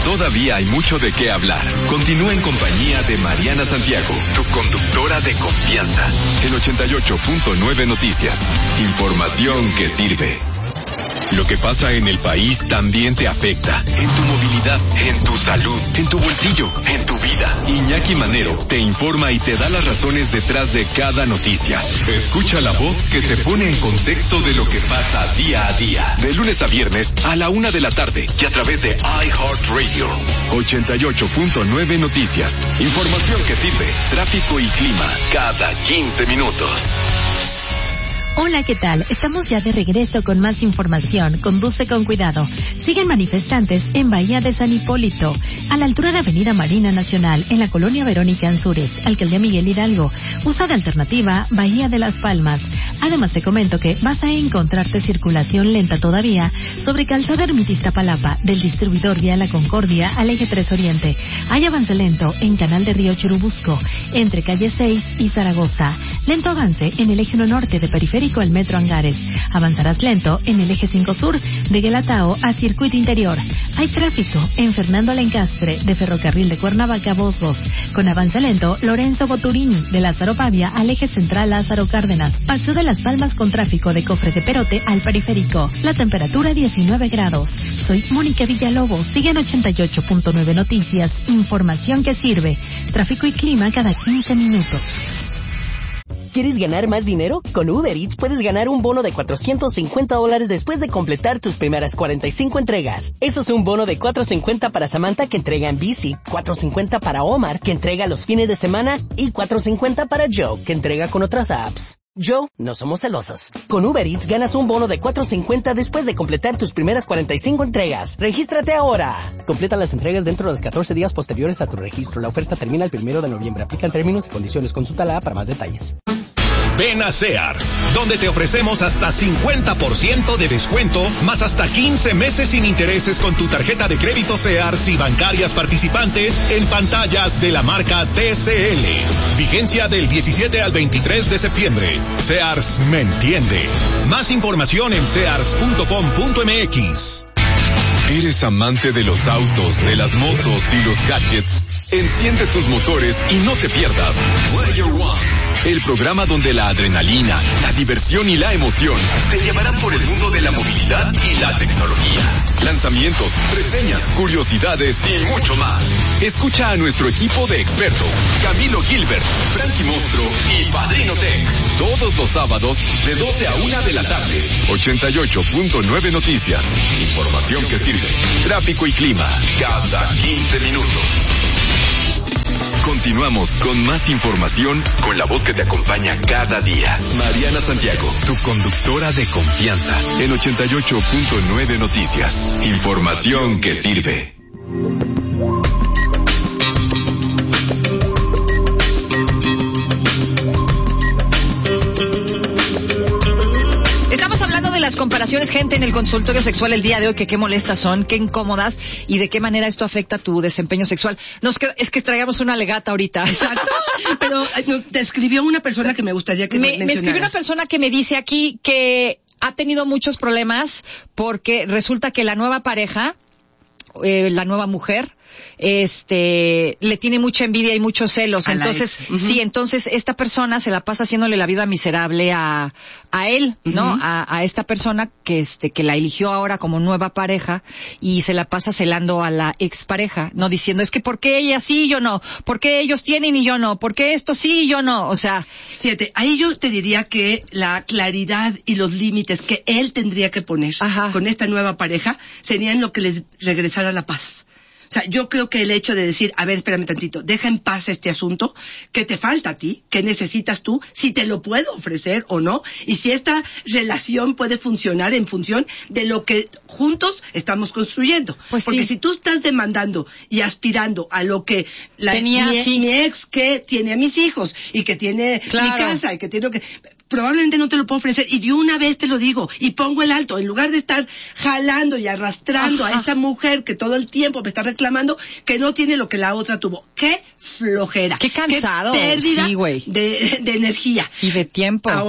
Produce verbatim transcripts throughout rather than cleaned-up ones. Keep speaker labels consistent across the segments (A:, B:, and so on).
A: Todavía hay mucho de qué hablar. Continúa en compañía de Mariana Santiago, tu conductora de confianza. En ochenta y ocho punto nueve Noticias. Información que sirve. Lo que pasa en el país también te afecta. En tu movilidad, en tu salud, en tu bolsillo, en tu vida. Iñaki Manero te informa y te da las razones detrás de cada noticia. Escucha la voz que te pone en contexto de lo que pasa día a día. De lunes a viernes a la una de la tarde y a través de iHeartRadio. ochenta y ocho punto nueve Noticias. Información que sirve. Tráfico y clima cada quince minutos.
B: Hola, ¿qué tal? Estamos ya de regreso con más información. Conduce con cuidado. Siguen manifestantes en Bahía de San Hipólito, a la altura de Avenida Marina Nacional, en la colonia Verónica Ansúrez, Alcaldía Miguel Hidalgo. Usa de alternativa Bahía de las Palmas. Además te comento que vas a encontrarte circulación lenta todavía sobre Calzada Ermita Iztapalapa, del distribuidor Vía La Concordia al eje tres Oriente. Hay avance lento en Canal de Río Churubusco, entre calle seis y Zaragoza. Lento avance en el eje uno norte de Periférico al Metro Angares. Avanzarás lento en el eje cinco sur de Guelatao a Circuito Interior. Hay tráfico en Fernando Lencastre de Ferrocarril de Cuernavaca a Bosbos. Con avance lento Lorenzo Boturini de Lázaro Pavia al eje central Lázaro Cárdenas. Paseo de las Palmas con tráfico de Cofre de Perote al Periférico. La temperatura diecinueve grados. Soy Mónica Villalobos. Sigue en ochenta y ocho punto nueve Noticias. Información que sirve. Tráfico y clima cada quince minutos.
C: ¿Quieres ganar más dinero? Con Uber Eats puedes ganar un bono de cuatrocientos cincuenta dólares después de completar tus primeras cuarenta y cinco entregas. Eso es un bono de cuatrocientos cincuenta para Samantha, que entrega en bici, cuatrocientos cincuenta para Omar, que entrega los fines de semana, y cuatrocientos cincuenta para Joe, que entrega con otras apps. Joe, no somos celosos. Con Uber Eats ganas un bono de cuatrocientos cincuenta después de completar tus primeras cuarenta y cinco entregas. ¡Regístrate ahora! Completa las entregas dentro de los catorce días posteriores a tu registro. La oferta termina el primero de noviembre. Aplican términos y condiciones. Consúltala para más detalles.
D: Ven a Sears, donde te ofrecemos hasta cincuenta por ciento de descuento, más hasta quince meses sin intereses con tu tarjeta de crédito Sears y bancarias participantes en pantallas de la marca T C L. Vigencia del diecisiete al veintitrés de septiembre. Sears me entiende. Más información en sears punto com punto m x.
A: ¿Eres amante de los autos, de las motos y los gadgets? Enciende tus motores y no te pierdas Player One, el programa donde la adrenalina, la diversión y la emoción te llevarán por el mundo de la movilidad y la tecnología. Lanzamientos, reseñas, curiosidades y mucho más. Escucha a nuestro equipo de expertos, Camilo Gilbert, Frankie Monstro y Padrino Tech, todos los sábados de doce a una de la tarde. ochenta y ocho punto nueve Noticias. Información que sirve. Tráfico y clima cada quince minutos. Continuamos con más información con la voz que te acompaña cada día. Mariana Santiago, tu conductora de confianza. En ochenta y ocho punto nueve Noticias. Información que sirve.
E: Las comparaciones, gente, en el consultorio sexual el día de hoy, que qué molestas son, qué incómodas y de qué manera esto afecta tu desempeño sexual. Nos que, es que traigamos una legata ahorita.
F: Exacto. Pero eh, te escribió una persona que me gustaría que
E: me, me escribió una persona que me dice aquí que ha tenido muchos problemas porque resulta que la nueva pareja, eh, la nueva mujer, este, le tiene mucha envidia y muchos celos. A entonces, uh-huh. sí, entonces esta persona se la pasa haciéndole la vida miserable a, a él, ¿no? Uh-huh. A, a esta persona que este, que la eligió ahora como nueva pareja y se la pasa celando a la expareja, ¿no? Diciendo, es que ¿por qué ella sí y yo no? ¿Por qué ellos tienen y yo no? ¿Por qué esto sí y yo no? O sea,
F: fíjate, ahí yo te diría que la claridad y los límites que él tendría que poner Ajá. con esta nueva pareja serían lo que les regresara la paz. O sea, yo creo que el hecho de decir, a ver, espérame tantito, deja en paz este asunto, ¿qué te falta a ti? ¿Qué necesitas tú? Si te lo puedo ofrecer o no, y si esta relación puede funcionar en función de lo que juntos estamos construyendo. Pues Porque sí. si tú estás demandando y aspirando a lo que la, Tenía, mi, sí. mi ex que tiene a mis hijos y que tiene claro. mi casa y que tiene que... probablemente no te lo puedo ofrecer, y de una vez te lo digo, y pongo el alto, en lugar de estar jalando y arrastrando Ajá. a esta mujer que todo el tiempo me está reclamando que no tiene lo que la otra tuvo. ¡Qué flojera!
E: ¡Qué cansado!
F: ¡Qué pérdida
E: sí, güey.
F: de, de energía!
E: Y de tiempo.
F: Ahora,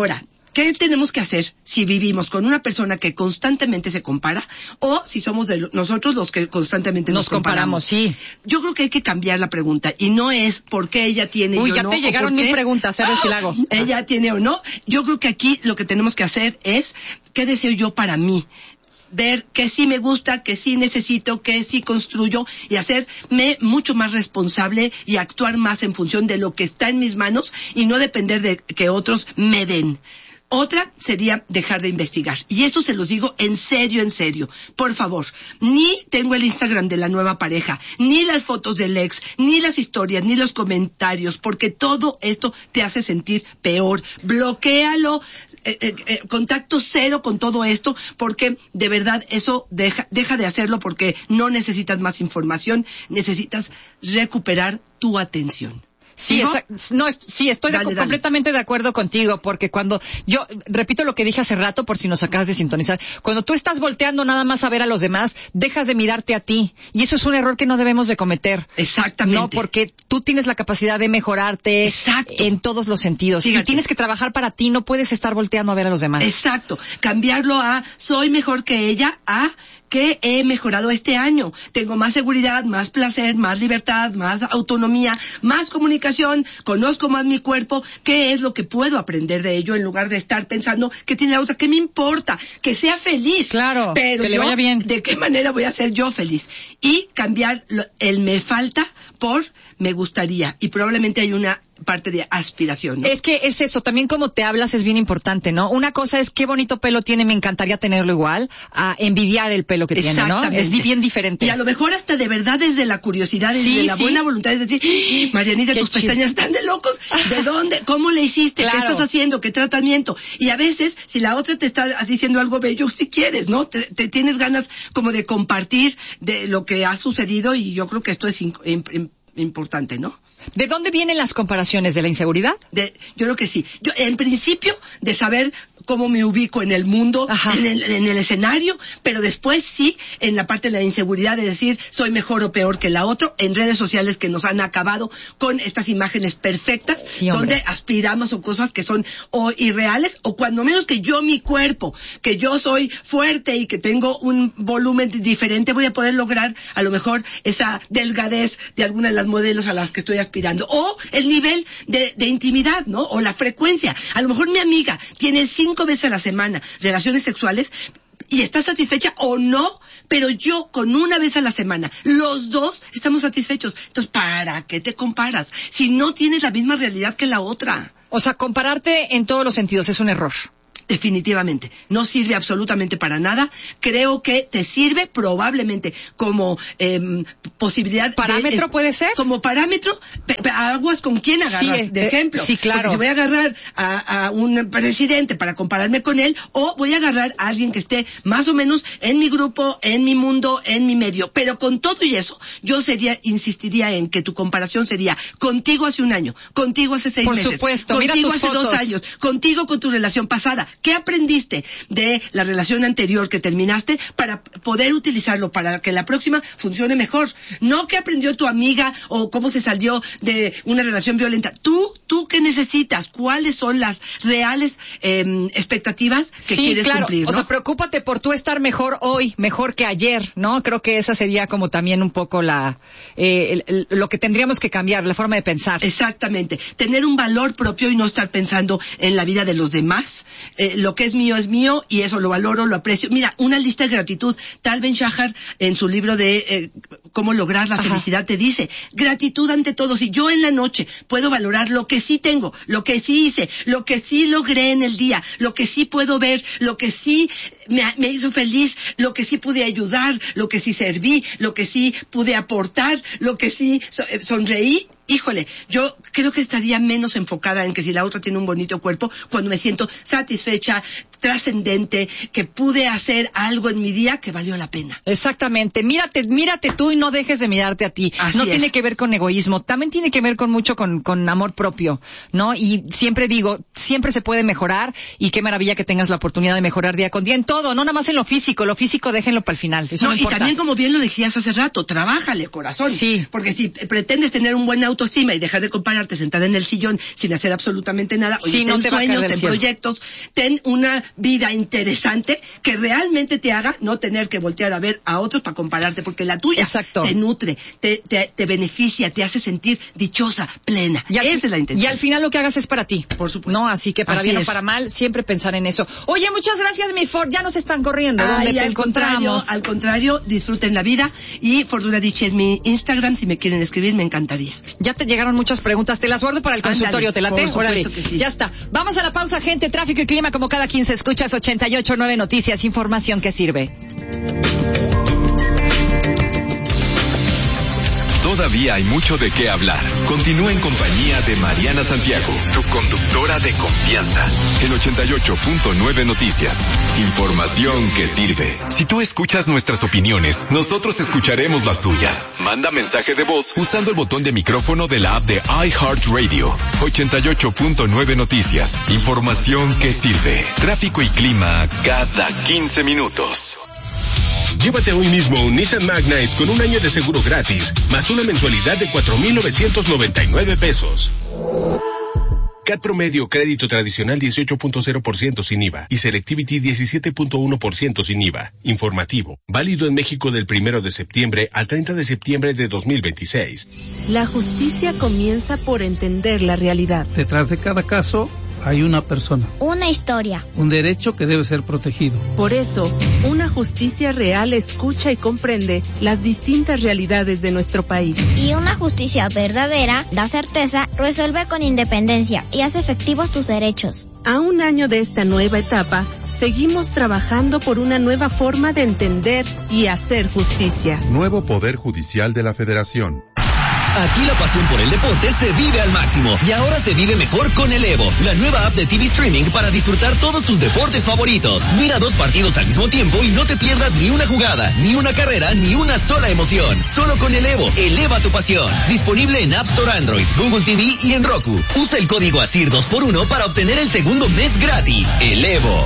F: ¿qué tenemos que hacer si vivimos con una persona que constantemente se compara o si somos de nosotros los que constantemente nos,
E: nos comparamos? Sí.
F: Yo creo que hay que cambiar la pregunta y no es por qué ella tiene
E: Uy,
F: y yo
E: ya
F: no.
E: te llegaron mil preguntas, a ver
F: ¡Oh!
E: si la hago.
F: Ella tiene o no. Yo creo que aquí lo que tenemos que hacer es ¿qué deseo yo para mí? Ver que sí me gusta, que sí necesito, que sí construyo y hacerme mucho más responsable y actuar más en función de lo que está en mis manos y no depender de que otros me den. Otra sería dejar de investigar. Y eso se los digo en serio, en serio. Por favor, ni tengo el Instagram de la nueva pareja, ni las fotos del ex, ni las historias, ni los comentarios, porque todo esto te hace sentir peor. Bloquéalo, eh, eh, eh, contacto cero con todo esto, porque de verdad eso deja, deja de hacerlo porque no necesitas más información, necesitas recuperar tu atención.
E: Sí, esa, no, sí, estoy
F: dale,
E: de,
F: dale.
E: completamente de acuerdo contigo, porque cuando yo, repito lo que dije hace rato por si nos acabas de sintonizar, cuando tú estás volteando nada más a ver a los demás, dejas de mirarte a ti, y eso es un error que no debemos de cometer.
F: Exactamente.
E: No, porque tú tienes la capacidad de mejorarte. Exacto. En todos los sentidos. Fíjate. Y tienes que trabajar para ti, no puedes estar volteando a ver a los demás.
F: Exacto. Cambiarlo a soy mejor que ella, a que he mejorado este año. Tengo más seguridad, más placer, más libertad, más autonomía, más comunicación, conozco más mi cuerpo, qué es lo que puedo aprender de ello en lugar de estar pensando que tiene la otra, ¿qué me importa? Que sea feliz.
E: Claro,
F: pero
E: que le
F: yo,
E: vaya bien.
F: ¿de qué manera voy a ser yo feliz? Y cambiar lo, el me falta por me gustaría. Y probablemente hay una parte de aspiración, ¿no?
E: Es que es eso, también como te hablas es bien importante, ¿no? Una cosa es qué bonito pelo tiene, me encantaría tenerlo igual, a envidiar el pelo que tiene, ¿no? Es bien diferente.
F: Y a lo mejor hasta de verdad desde la curiosidad, desde
E: sí,
F: la
E: sí.
F: buena voluntad, es decir, Marianita, tus chido. Pestañas están de locos, ¿de dónde? ¿Cómo le hiciste? Claro. ¿Qué estás haciendo? ¿Qué tratamiento? Y a veces, si la otra te está diciendo algo bello, si quieres, ¿no? Te, te tienes ganas como de compartir de lo que ha sucedido y yo creo que esto es in, in, in, importante, ¿no?
E: ¿De dónde vienen las comparaciones? ¿De la inseguridad?
F: De, yo creo que sí. Yo, en principio, de saber cómo me ubico en el mundo, en el, en el escenario, pero después sí, en la parte de la inseguridad de decir soy mejor o peor que la otra, en redes sociales que nos han acabado con estas imágenes perfectas, sí, donde aspiramos a cosas que son o irreales, o cuando menos que yo mi cuerpo, que yo soy fuerte y que tengo un volumen diferente, voy a poder lograr a lo mejor esa delgadez de alguna de las modelos a las que estoy aspirando, o el nivel de, de intimidad, ¿no? O la frecuencia. A lo mejor mi amiga tiene cinco veces a la semana relaciones sexuales y está satisfecha o no, pero yo con una vez a la semana, los dos estamos satisfechos. Entonces, ¿para qué te comparas? Si no tienes la misma realidad que la otra.
E: O sea, compararte en todos los sentidos es un error.
F: Definitivamente. No sirve absolutamente para nada. Creo que te sirve probablemente como eh, posibilidad.
E: ¿Parámetro
F: de, es,
E: puede ser?
F: Como parámetro, pe, pe, aguas con quién agarras, sí, de ejemplo.
E: Sí, claro.
F: Porque si voy a agarrar a, a un presidente para compararme con él, o voy a agarrar a alguien que esté más o menos en mi grupo, en mi mundo, en mi medio. Pero con todo y eso, yo sería, insistiría en que tu comparación sería contigo hace un año, contigo hace seis
E: Por
F: meses,
E: supuesto.
F: contigo
E: Mira tus
F: hace
E: fotos.
F: dos años, contigo con tu relación pasada. ¿Qué aprendiste de la relación anterior que terminaste para poder utilizarlo para que la próxima funcione mejor? No qué aprendió tu amiga o cómo se salió de una relación violenta. Tú, tú qué necesitas, cuáles son las reales eh, expectativas que
E: sí,
F: quieres
E: claro.
F: cumplir, ¿no?
E: O sea, preocúpate por tú estar mejor hoy, mejor que ayer, ¿no? Creo que esa sería como también un poco la eh, el, el, lo que tendríamos que cambiar, la forma de pensar.
F: Exactamente. Tener un valor propio y no estar pensando en la vida de los demás. Eh, lo que es mío es mío y eso lo valoro, lo aprecio. Mira, una lista de gratitud. Tal Ben Shahar, en su libro de eh, cómo lograr la Ajá. felicidad, te dice, gratitud ante todo. Si yo en la noche puedo valorar lo que sí tengo, lo que sí hice, lo que sí logré en el día, lo que sí puedo ver, lo que sí me, me hizo feliz, lo que sí pude ayudar, lo que sí serví, lo que sí pude aportar, lo que sí so, eh, sonreí, híjole, yo creo que estaría menos enfocada en que si la otra tiene un bonito cuerpo, cuando me siento satisfecha, trascendente, que pude hacer algo en mi día que valió la pena.
E: Exactamente. Mírate, mírate tú y no dejes de mirarte a ti.
F: Así
E: no
F: es.
E: Tiene que ver con egoísmo, también tiene que ver con mucho con, con amor propio, ¿no? Y siempre digo, siempre se puede mejorar y qué maravilla que tengas la oportunidad de mejorar día con día en todo todo, no nada más en lo físico, lo físico déjenlo para el final, eso no, no importa.
F: Y también, como bien lo decías hace rato, trabájale, corazón.
E: Sí.
F: Porque si pretendes tener un buen autoestima y dejar de compararte sentada en el sillón sin hacer absolutamente nada, oye,
E: sí,
F: ten
E: no te
F: sueños, ten
E: cielo.
F: proyectos, ten una vida interesante que realmente te haga no tener que voltear a ver a otros para compararte, porque la tuya
E: Exacto.
F: te nutre, te, te, te beneficia, te hace sentir dichosa, plena.
E: Y al,
F: Esa es la intención.
E: Y al final lo que hagas es para ti.
F: Por supuesto.
E: No, así que para
F: Así
E: bien
F: es.
E: o para mal, siempre pensar en eso. Oye, muchas gracias, mi Ford. Ya nos están corriendo. ¿Dónde
F: Ay,
E: te
F: al
E: encontramos?
F: contrario, al contrario, disfruten la vida. Y Fortuna Dichi es mi Instagram. Si me quieren escribir, me encantaría.
E: Ya te llegaron muchas preguntas. Te las guardo para el consultorio.
F: Ándale,
E: ¿Te late?
F: por
E: Órale.
F: supuesto que sí.
E: Ya está. Vamos a la pausa, gente. Tráfico y clima, como cada quince escuchas, ochenta y ocho punto nueve Noticias. Información que sirve.
A: Todavía hay mucho de qué hablar. Continúa en compañía de Mariana Santiago, tu conductora de confianza. En ochenta y ocho punto nueve Noticias. Información que sirve. Si tú escuchas nuestras opiniones, nosotros escucharemos las tuyas. Manda mensaje de voz usando el botón de micrófono de la app de iHeartRadio. ochenta y ocho punto nueve Noticias. Información que sirve. Tráfico y clima cada quince minutos.
G: Llévate hoy mismo un Nissan Magnite con un año de seguro gratis, más una mensualidad de cuatro mil novecientos noventa y nueve pesos. C A T promedio, crédito tradicional dieciocho punto cero por ciento sin I V A y Selectivity diecisiete punto uno por ciento sin I V A. Informativo. Válido en México del primero de septiembre al treinta de septiembre de dos mil veintiséis.
H: La justicia comienza por entender la realidad.
I: Detrás de cada caso hay una persona.
J: Una historia.
I: Un derecho que debe ser protegido.
H: Por eso, una justicia real escucha y comprende las distintas realidades de nuestro país.
J: Y una justicia verdadera da certeza, resuelve con independencia y hace efectivos tus derechos.
H: A un año de esta nueva etapa, seguimos trabajando por una nueva forma de entender y hacer justicia.
K: Nuevo Poder Judicial de la Federación.
L: Aquí la pasión por el deporte se vive al máximo y ahora se vive mejor con el Evo, la nueva app de T V Streaming para disfrutar todos tus deportes favoritos. Mira dos partidos al mismo tiempo y no te pierdas ni una jugada, ni una carrera, ni una sola emoción. Solo con el Evo, eleva tu pasión. Disponible en App Store Android, Google T V y en Roku. Usa el código ASIR dos por uno para obtener el segundo mes gratis. El Evo.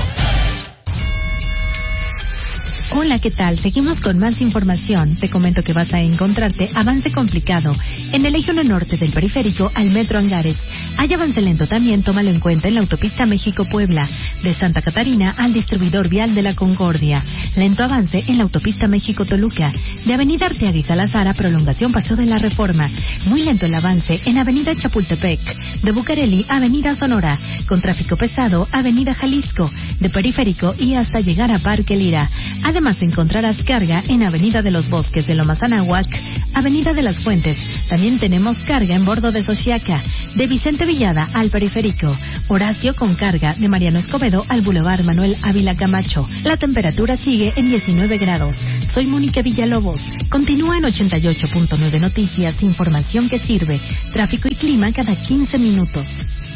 B: Hola, ¿qué tal? Seguimos con más información. Te comento que vas a encontrarte avance complicado en el eje uno norte del periférico al Metro Angares. Hay avance lento también, tómalo en cuenta, en la autopista México-Puebla, de Santa Catarina al distribuidor vial de la Concordia. Lento avance en la autopista México-Toluca, de Avenida Arteaga y Salazar a prolongación Paseo de la Reforma. Muy lento el avance en Avenida Chapultepec, de Bucareli a Avenida Sonora, con tráfico pesado, Avenida Jalisco, de periférico y hasta llegar a Parque Lira. Además encontrarás carga en Avenida de los Bosques de Lomas Anáhuac, Avenida de las Fuentes. También tenemos carga en bordo de Xochiaca, de Vicente Villada al periférico. Horacio con carga de Mariano Escobedo al Boulevard Manuel Ávila Camacho. La temperatura sigue en diecinueve grados. Soy Mónica Villalobos. Continúa en ochenta y ocho punto nueve Noticias, información que sirve. Tráfico y clima cada quince minutos.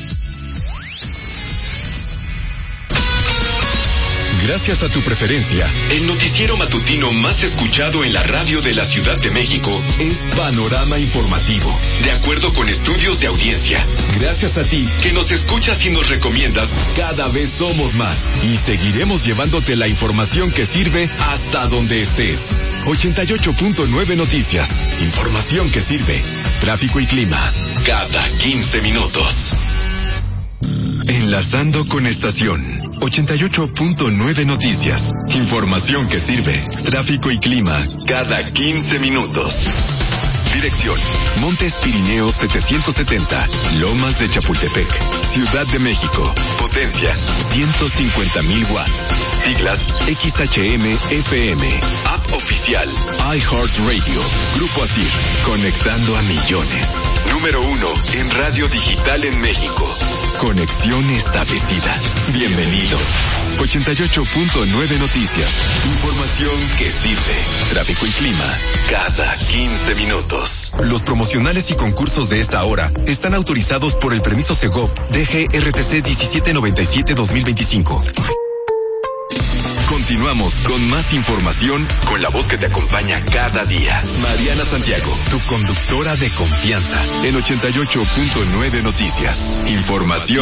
A: Gracias a tu preferencia, el noticiero matutino más escuchado en la radio de la Ciudad de México es Panorama Informativo, de acuerdo con estudios de audiencia. Gracias a ti, que nos escuchas y nos recomiendas, cada vez somos más y seguiremos llevándote la información que sirve hasta donde estés. ochenta y ocho punto nueve Noticias, información que sirve. Tráfico y clima, cada quince minutos. Enlazando con estación ochenta y ocho punto nueve Noticias. Información que sirve. Tráfico y clima cada quince minutos. Dirección: Montes Pirineos setecientos setenta, Lomas de Chapultepec, Ciudad de México. Potencia ciento cincuenta mil watts. Siglas X H M F M. App oficial iHeartRadio. Grupo ASIR, conectando a millones. Número uno en radio digital en México. Conexión establecida. Bienvenido. ochenta y ocho punto nueve Noticias. Información que sirve. Tráfico y clima cada quince minutos. Los promocionales y concursos de esta hora están autorizados por el permiso Segov D G R T C diecisiete noventa y siete dos mil veinticinco. Continuamos con más información con la voz que te acompaña cada día. Mariana Santiago, tu conductora de confianza en ochenta y ocho punto nueve Noticias. Información